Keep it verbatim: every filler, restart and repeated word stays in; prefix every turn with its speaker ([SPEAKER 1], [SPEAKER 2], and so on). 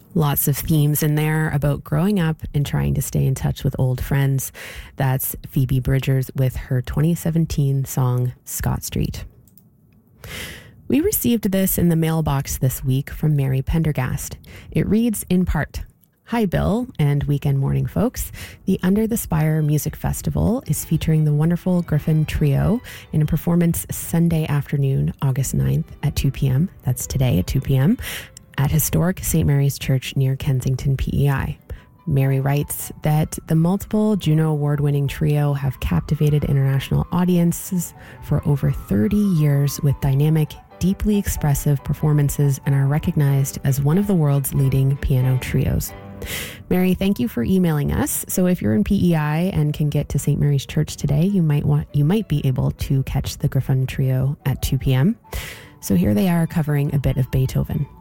[SPEAKER 1] Lots of themes in there about growing up and trying to stay in touch with old friends. That's Phoebe Bridgers with her twenty seventeen song, Scott Street. We received this in the mailbox this week from Mary Pendergast. It reads in part, "Hi Bill and Weekend Morning folks. The Under the Spire Music Festival is featuring the wonderful Griffin Trio in a performance Sunday afternoon, August ninth at two p.m. That's today at two p.m. at historic Saint Mary's Church near Kensington, P E I. Mary writes that the multiple Juno Award-winning trio have captivated international audiences for over thirty years with dynamic, deeply expressive performances and are recognized as one of the world's leading piano trios. Mary, thank you for emailing us. So if you're in P E I and can get to Saint Mary's Church today, you might want you might be able to catch the Griffin Trio at two p.m. So here they are covering a bit of Beethoven.